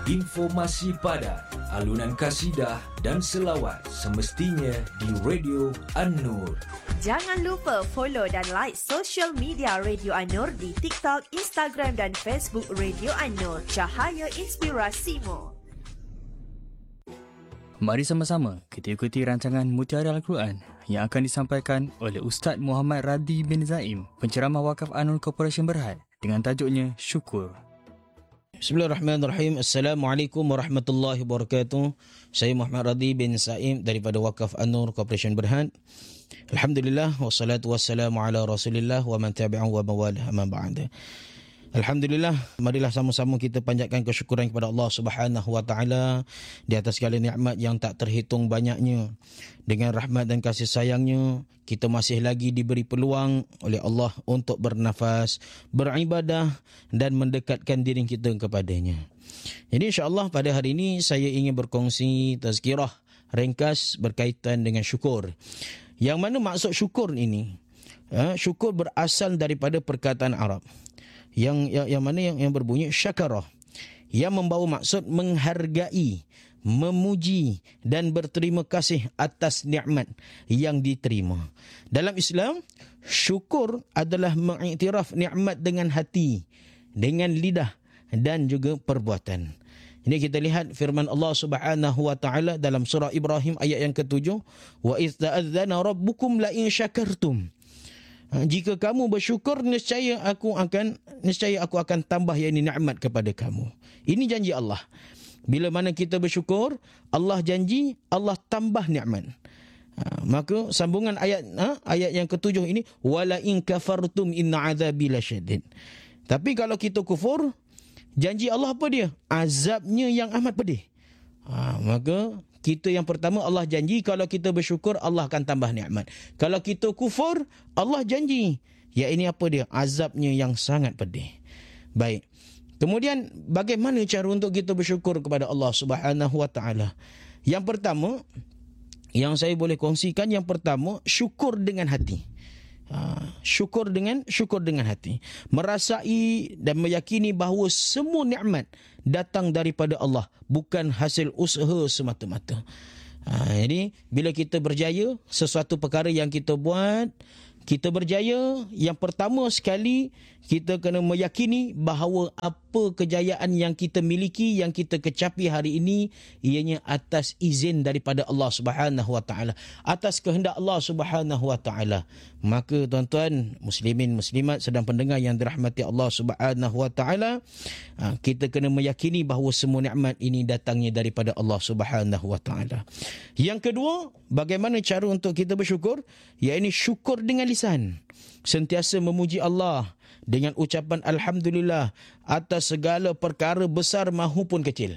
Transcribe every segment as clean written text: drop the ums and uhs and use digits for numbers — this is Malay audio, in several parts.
Informasi padat, alunan kasidah dan selawat semestinya di Radio An-Nur. Jangan lupa follow dan like social media Radio An-Nur di TikTok, Instagram dan Facebook Radio An-Nur. Cahaya inspirasimu. Mari sama-sama kita ikuti rancangan Mutiara Al-Quran yang akan disampaikan oleh Ustaz Muhammad Radi bin Zaim, penceramah Wakaf An-Nur Corporation Berhad dengan tajuknya Syukur. Bismillahirrahmanirrahim. Assalamualaikum warahmatullahi wabarakatuh. Saya Muhammad Radi bin Zaim daripada Wakaf An-Nur Corporation Berhad. Alhamdulillah wassalatu wassalamu ala Rasulillah wa man tabi'ahu wa mawalah amma ba'd. Alhamdulillah, marilah sama-sama kita panjatkan kesyukuran kepada Allah Subhanahu wa taala di atas segala nikmat yang tak terhitung banyaknya. Dengan rahmat dan kasih sayangnya, kita masih lagi diberi peluang oleh Allah untuk bernafas, beribadah dan mendekatkan diri kita kepadanya. Jadi insya-Allah pada hari ini saya ingin berkongsi tazkirah ringkas berkaitan dengan syukur. Yang mana maksud syukur ini? Syukur berasal daripada perkataan Arab yang berbunyi syakarah, yang membawa maksud menghargai, memuji dan berterima kasih atas nikmat yang diterima. Dalam Islam, syukur adalah mengiktiraf nikmat dengan hati, dengan lidah dan juga perbuatan. Ini kita lihat firman Allah Subhanahu wa taala dalam surah Ibrahim ayat yang ke-7, wa idz ta'adzana rabbukum la in syakartum. Jika kamu bersyukur, nescaya aku akan tambah yakni nikmat kepada kamu. Ini janji Allah. Bila mana kita bersyukur, Allah janji Allah tambah nikmat. Maka sambungan ayat yang ke-7 ini, wala in kafartum inna azabi lasyadid. Tapi kalau kita kufur, janji Allah apa dia? Azabnya yang amat pedih. Maka kita yang pertama, Allah janji kalau kita bersyukur Allah akan tambah nikmat. Kalau kita kufur, Allah janji ya ini apa dia? Azabnya yang sangat pedih. Baik. Kemudian bagaimana cara untuk kita bersyukur kepada Allah Subhanahu wa taala? Yang pertama yang saya boleh kongsikan, yang pertama, syukur dengan hati. Syukur dengan hati, merasai dan meyakini bahawa semua nikmat datang daripada Allah, bukan hasil usaha semata-mata. Jadi bila kita berjaya sesuatu perkara yang kita buat, kita berjaya, yang pertama sekali kita kena meyakini bahawa apa kejayaan yang kita miliki, yang kita kecapi hari ini, ianya atas izin daripada Allah Subhanahu wa taala, atas kehendak Allah Subhanahu wa taala. Maka tuan-tuan muslimin muslimat sedang pendengar yang dirahmati Allah Subhanahu wa taala, kita kena meyakini bahawa semua nikmat ini datangnya daripada Allah Subhanahu wa taala. Yang kedua, bagaimana cara untuk kita bersyukur? Iaitu syukur dengan lisan. Sentiasa memuji Allah dengan ucapan alhamdulillah atas segala perkara besar mahupun kecil.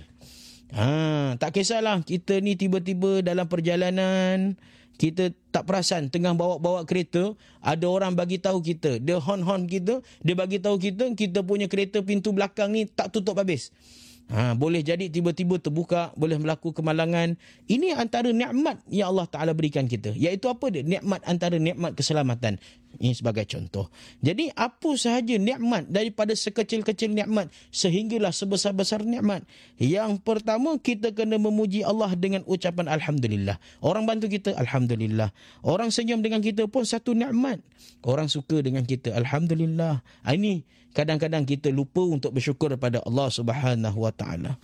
Tak kisahlah kita ni tiba-tiba dalam perjalanan, kita tak perasan tengah bawa kereta, ada orang bagi tahu kita, dia hon kita, dia bagi tahu kita punya kereta pintu belakang ni tak tutup habis. Boleh jadi tiba-tiba terbuka, boleh berlaku kemalangan. Ini antara nikmat yang Allah Ta'ala berikan kita. Iaitu apa dia? Nikmat antara nikmat keselamatan. Ini sebagai contoh. Jadi apa sahaja nikmat, daripada sekecil-kecil nikmat sehinggalah sebesar-besar nikmat. Yang pertama, kita kena memuji Allah dengan ucapan alhamdulillah. Orang bantu kita, alhamdulillah. Orang senyum dengan kita pun satu nikmat. Orang suka dengan kita, alhamdulillah. Ini kadang-kadang kita lupa untuk bersyukur kepada Allah Subhanahu wa taala.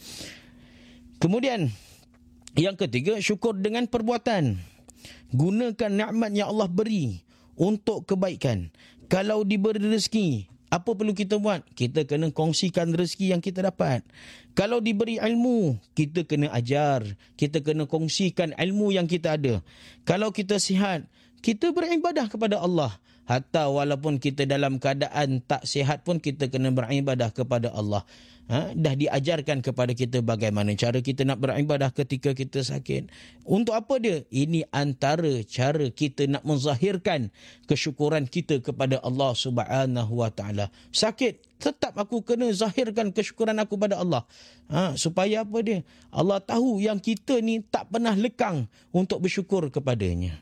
Kemudian yang ketiga, syukur dengan perbuatan. Gunakan nikmat yang Allah beri untuk kebaikan. Kalau diberi rezeki, apa perlu kita buat? Kita kena kongsikan rezeki yang kita dapat. Kalau diberi ilmu, kita kena ajar. Kita kena kongsikan ilmu yang kita ada. Kalau kita sihat, kita beribadah kepada Allah. Hatta walaupun kita dalam keadaan tak sihat pun kita kena beribadah kepada Allah. Dah diajarkan kepada kita bagaimana cara kita nak beribadah ketika kita sakit. Untuk apa dia? Ini antara cara kita nak menzahirkan kesyukuran kita kepada Allah Subhanahu wa taala. Sakit, tetap aku kena zahirkan kesyukuran aku pada Allah. Supaya apa dia? Allah tahu yang kita ni tak pernah lekang untuk bersyukur kepadanya.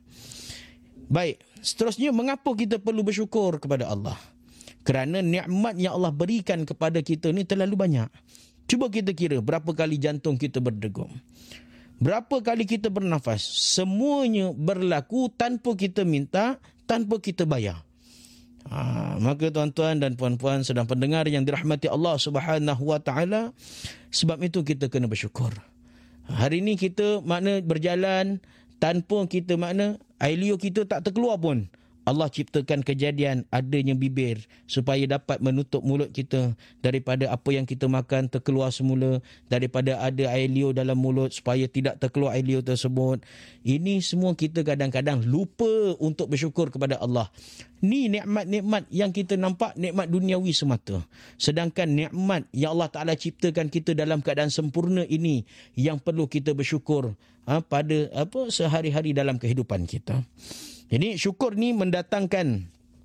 Baik, seterusnya, mengapa kita perlu bersyukur kepada Allah? Kerana nikmat yang Allah berikan kepada kita ni terlalu banyak. Cuba kita kira berapa kali jantung kita berdegup. Berapa kali kita bernafas. Semuanya berlaku tanpa kita minta, tanpa kita bayar. Maka tuan-tuan dan puan-puan sedang pendengar yang dirahmati Allah Subhanahu Wa Taala, sebab itu kita kena bersyukur. Hari ini kita makna berjalan tanpa kita makna air liur kita tak terkeluar pun. Allah ciptakan kejadian adanya bibir supaya dapat menutup mulut kita daripada apa yang kita makan terkeluar semula, daripada ada air liur dalam mulut supaya tidak terkeluar air liur tersebut. Ini semua kita kadang-kadang lupa untuk bersyukur kepada Allah. Ni nikmat-nikmat yang kita nampak, nikmat duniawi semata. Sedangkan nikmat yang Allah Ta'ala ciptakan kita dalam keadaan sempurna ini yang perlu kita bersyukur pada sehari-hari dalam kehidupan kita. Jadi syukur ni mendatangkan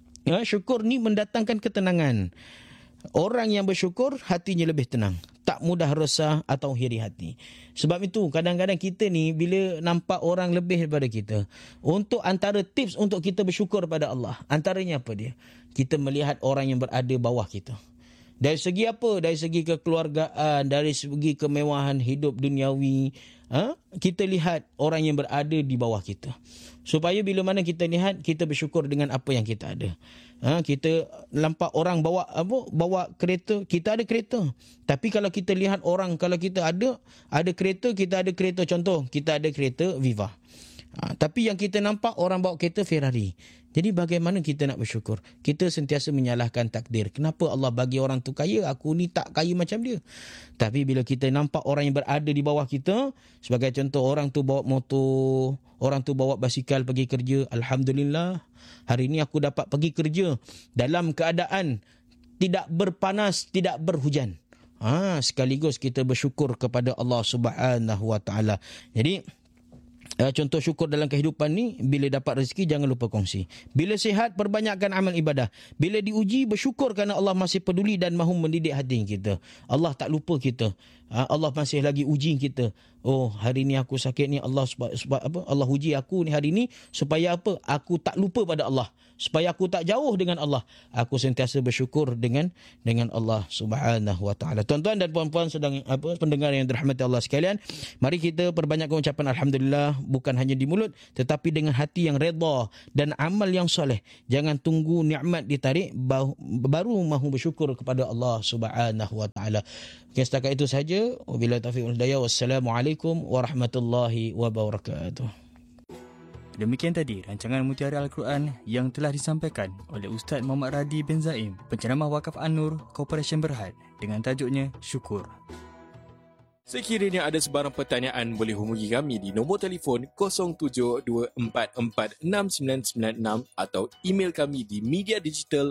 ketenangan. Orang yang bersyukur hatinya lebih tenang, tak mudah resah atau iri hati. Sebab itu kadang-kadang kita ni bila nampak orang lebih daripada kita, untuk antara tips untuk kita bersyukur pada Allah, antaranya apa dia? Kita melihat orang yang berada bawah kita. Dari segi apa? Dari segi kekeluargaan, dari segi kemewahan hidup duniawi. Kita lihat orang yang berada di bawah kita. Supaya bila mana kita lihat, kita bersyukur dengan apa yang kita ada. Kita nampak orang bawa kereta, kita ada kereta. Tapi kalau kita lihat orang, kalau kita ada kereta, kita ada kereta, contoh, kita ada kereta Viva. Tapi yang kita nampak orang bawa kereta Ferrari. Jadi bagaimana kita nak bersyukur? Kita sentiasa menyalahkan takdir. Kenapa Allah bagi orang tu kaya, aku ni tak kaya macam dia? Tapi bila kita nampak orang yang berada di bawah kita, sebagai contoh orang tu bawa motor, orang tu bawa basikal pergi kerja, Alhamdulillah, hari ni aku dapat pergi kerja dalam keadaan tidak berpanas, tidak berhujan. Sekaligus kita bersyukur kepada Allah Subhanahu Wa Taala. Jadi contoh syukur dalam kehidupan ni, bila dapat rezeki jangan lupa kongsi. Bila sihat, perbanyakkan amal ibadah. Bila diuji, bersyukur kerana Allah masih peduli dan mahu mendidik hati kita. Allah tak lupa kita. Allah masih lagi uji kita. Oh, hari ni aku sakit ni, Allah sebab apa? Allah uji aku ni hari ni supaya apa? Aku tak lupa pada Allah. Supaya aku tak jauh dengan Allah. Aku sentiasa bersyukur dengan Allah Subhanahu Wa Taala. Tuan-tuan dan puan-puan sedang pendengar yang dirahmati Allah sekalian, mari kita perbanyakkan ucapan alhamdulillah, bukan hanya di mulut tetapi dengan hati yang redha dan amal yang soleh. Jangan tunggu nikmat ditarik baru mahu bersyukur kepada Allah Subhanahu Wa Taala. Okay, setakat itu saja. Wabillahi taufiq wal hidayah. Wassalamualaikum warahmatullahi wabarakatuh. Demikian tadi rancangan Mutiara Al-Quran yang telah disampaikan oleh Ustaz Muhammad Radi bin Zaim, penceramah Wakaf An-Nur, Corporation Berhad, dengan tajuknya Syukur. Sekiranya ada sebarang pertanyaan, boleh hubungi kami di nombor telefon 0724469996 atau email kami di mediadigital